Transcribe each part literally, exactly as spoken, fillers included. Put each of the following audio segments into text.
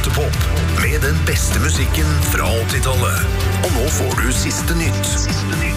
Åttepop med den beste musikken fra åttitallet. Og nå får du siste nytt. Siste nytt.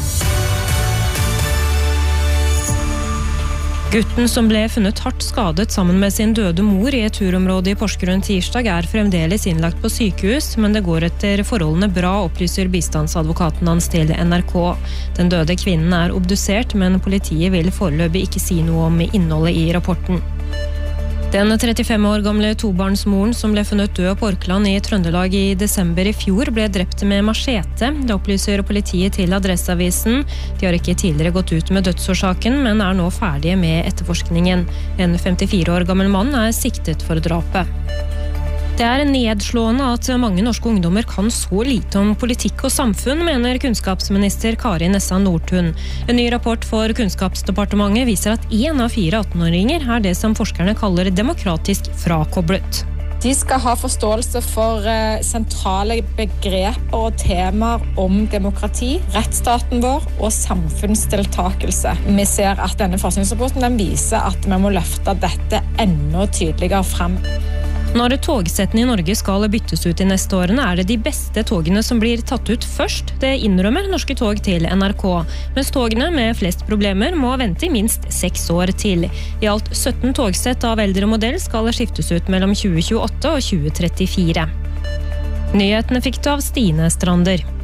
Gutten som ble funnet hardt skadet sammen med sin døde mor i et turområde i Porsgrunn tirsdag er fremdeles innlagt på sykehus, men det går etter forholdene bra, opplyser bistandsadvokaten hans til N R K. Den døde kvinnen er obdusert, men politiet vil foreløpig ikke si noe om innholdet i rapporten. Den trettifem år gamle tobarnsmoren som ble funnet død på Orkland i Trøndelag i desember i fjor ble drept med machete. Det opplyser politiet til Adresseavisen. De har ikke tidligere gått ut med dødsårsaken, men er nå ferdige med etterforskningen. En femtifire år gammel mann er siktet for drapet. Det er nedslående at mange norske ungdommer kan så lite om politikk og samfunn, mener kunnskapsminister Kari Nessa Nordtun. En ny rapport for Kunnskapsdepartementet viser at en av fire attenåringer er det som forskerne kaller demokratisk frakoblet. De skal ha forståelse for uh, sentrale begreper og temaer om demokrati, rettsstaten vår og samfunnsdeltakelse. Vi ser at denne forskningsrapporten den viser at vi må løfte dette enda tydeligere frem. Når togsettene i Norge skal byttes ut i neste årene, er det de beste togene som blir tatt ut først. Det innrømmer Norske Tog til N R K, mens togene med flest problemer må vente i minst seks år til. I alt sytten togsett av eldre modell skal skiftes ut mellom tjue tjueåtte og tjue trettifire. Nyhetene fikk du av Stine Strander.